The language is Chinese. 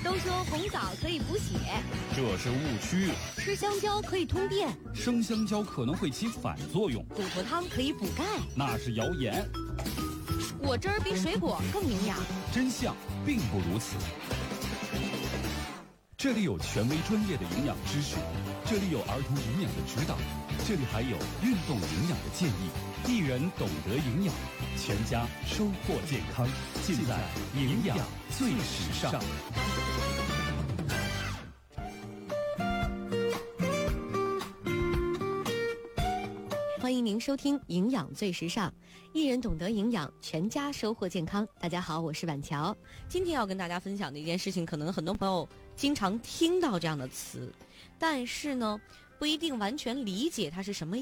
都说红枣可以补血， 这是误区。 吃香蕉可以通便， 生香蕉可能会起反作用。 骨头汤可以补钙， 那是谣言。 果汁儿比水果更营养， 真相并不如此。这里有权威专业的营养知识，这里有儿童营养的指导，这里还有运动营养的建议。一人懂得营养，全家收获健康，尽在营养最时尚。 欢迎您收听《营养最时尚》，一人懂得营养，全家收获健康。大家好，我是婉乔。今天要跟大家分享的一件事情，可能很多朋友经常听到这样的词，但是呢，不一定完全理解它是什么意思。